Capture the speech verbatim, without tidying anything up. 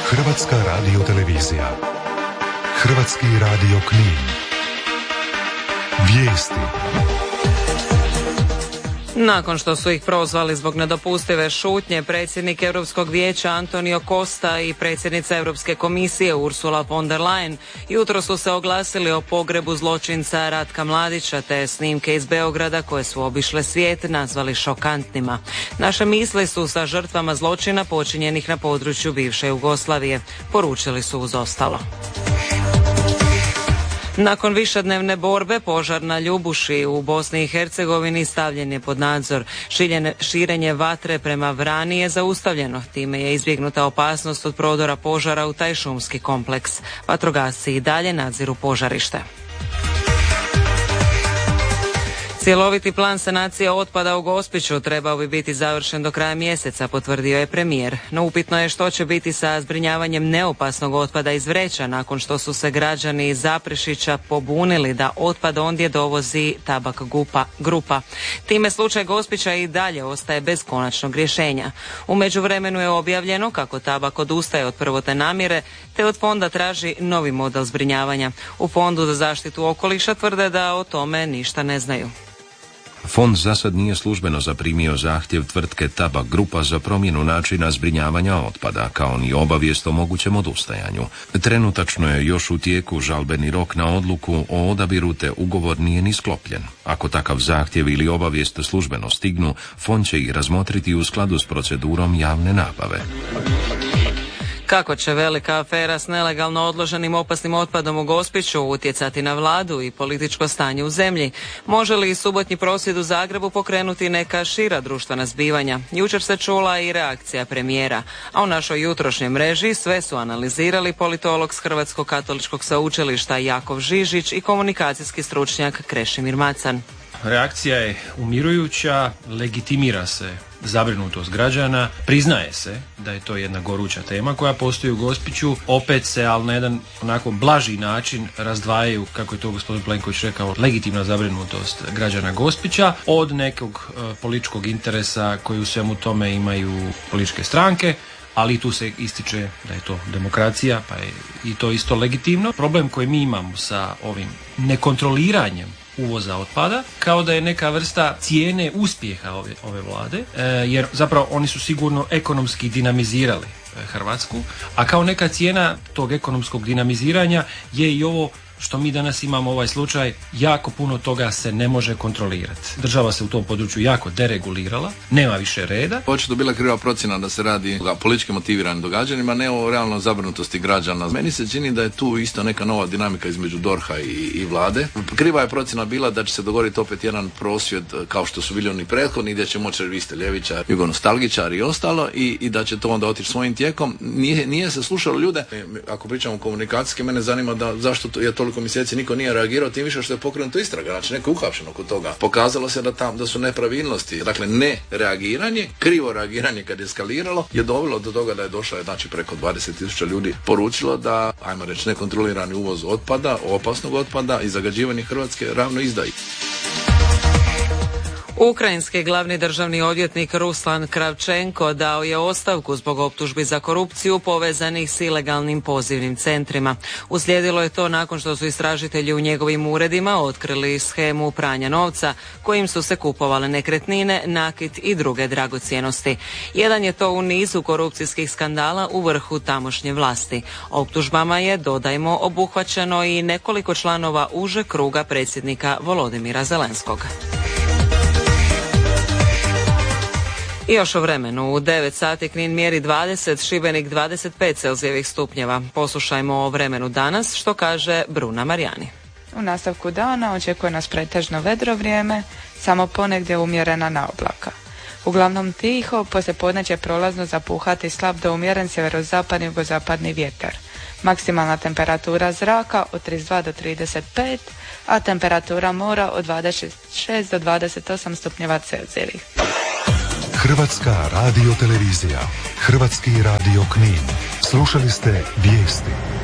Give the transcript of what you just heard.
Hrvatska radiotelevizija. Hrvatski radio Knin. Vijesti. Nakon što su ih prozvali zbog nedopustive šutnje, predsjednik Europskog vijeća Antonio Costa i predsjednica Europske komisije Ursula von der Leyen jutro su se oglasili o pogrebu zločinca Ratka Mladića, te snimke iz Beograda koje su obišle svijet nazvali šokantnima. Naše misli su sa žrtvama zločina počinjenih na području bivše Jugoslavije, poručili su uz ostalo. Nakon višednevne borbe, požar na Ljubuši u Bosni i Hercegovini stavljen je pod nadzor. Šiljene, širenje vatre prema Vrani je zaustavljeno. Time je izbjegnuta opasnost od prodora požara u taj šumski kompleks. Vatrogasci i dalje nadziru požarište. Cjeloviti plan sanacije otpada u Gospiću trebao bi biti završen do kraja mjeseca, potvrdio je premijer. No upitno je što će biti sa zbrinjavanjem neopasnog otpada iz vreća nakon što su se građani iz Zaprešića pobunili da otpad ondje dovozi Tabak grupa. Time slučaj Gospića i dalje ostaje bez konačnog rješenja. U međuvremenu je objavljeno kako Tabak odustaje od prvotne namjere te od fonda traži novi model zbrinjavanja. U Fondu za zaštitu okoliša tvrde da o tome ništa ne znaju. Fond za sad nije službeno zaprimio zahtjev tvrtke Tabak grupa za promjenu načina zbrinjavanja otpada, kao ni obavijest o mogućem odustajanju. Trenutačno je još u tijeku žalbeni rok na odluku o odabiru, te ugovor nije ni sklopljen. Ako takav zahtjev ili obavijest službeno stignu, fond će ih razmotriti u skladu s procedurom javne nabave. Kako će velika afera s nelegalno odloženim opasnim otpadom u Gospiću utjecati na vladu i političko stanje u zemlji? Može li subotnji prosvjed u Zagrebu pokrenuti neka šira društvena zbivanja? Jučer se čula i reakcija premijera, a u našoj jutrošnjoj mreži sve su analizirali politolog s Hrvatskog katoličkog sveučilišta Jakov Žižić i komunikacijski stručnjak Krešimir Macan. Reakcija je umirujuća, legitimira se zabrinutost građana, priznaje se da je to jedna goruća tema koja postoji u Gospiću, opet se, ali na jedan onako blaži način razdvajaju, kako je to gospodin Plenković rekao, legitimna zabrinutost građana Gospića od nekog e, političkog interesa koji u svemu tome imaju političke stranke, ali tu se ističe da je to demokracija, pa je i to isto legitimno. Problem koji mi imamo sa ovim nekontroliranjem uvoza otpada, kao da je neka vrsta cijene uspjeha ove, ove vlade, e, jer zapravo oni su sigurno ekonomski dinamizirali e, Hrvatsku, a kao neka cijena tog ekonomskog dinamiziranja je i ovo što mi danas imamo ovaj slučaj, jako puno toga se ne može kontrolirati. Država se u tom području jako deregulirala, nema više reda. Očito bila kriva procjena da se radi o politički motiviranim događanjima, ne o realnoj zabrinutosti građana. Meni se čini da je tu isto neka nova dinamika između dorha i, i vlade. Kriva je procjena bila da će se dogoditi opet jedan prosvjed kao što su bili oni prethodni, gdje će moći vi ste ljevičar, jugonostalgičar i ostalo, i, i da će to onda otići svojim tijekom. Nije, nije se slušalo ljude. Ako pričamo komunikacijski, mene zanima da zašto to je to toliko mjeseci niko nije reagirao, tim više što je pokrenuto istraga, znači neko je uhapšen oko toga. Pokazalo se da tam da su nepravilnosti, dakle ne reagiranje, krivo reagiranje kad je eskaliralo je dovelo do toga da je došlo, znači preko dvadeset tisuća ljudi poručilo da, ajmo reći, nekontrolirani uvoz otpada, opasnog otpada i zagađivanje Hrvatske ravno izdaji. Ukrajinski glavni državni odvjetnik Ruslan Kravčenko dao je ostavku zbog optužbi za korupciju povezanih s ilegalnim pozivnim centrima. Uslijedilo je to nakon što su istražitelji u njegovim uredima otkrili shemu pranja novca kojim su se kupovale nekretnine, nakit i druge dragocjenosti. Jedan je to u nizu korupcijskih skandala u vrhu tamošnje vlasti. Optužbama je, dodajmo, obuhvaćeno i nekoliko članova uže kruga predsjednika Volodimira Zelenskog. I još o vremenu. U devet sati Knin mjeri dvadeset, Šibenik dvadeset pet Celzijevih stupnjeva. Poslušajmo o vremenu danas, što kaže Bruna Marijani. U nastavku dana očekuje nas pretežno vedro vrijeme, samo ponegdje umjerena naoblaka. Uglavnom tiho, poslijepodne će prolazno zapuhati slab do umjeren sjeverozapadni i jugozapadni vjetar. Maksimalna temperatura zraka od trideset dva do trideset pet, a temperatura mora od dvadeset šest do dvadeset osam stupnjeva Celzijevih. Hrvatska radiotelevizija, Hrvatski radio Knin. Slušali ste vijesti.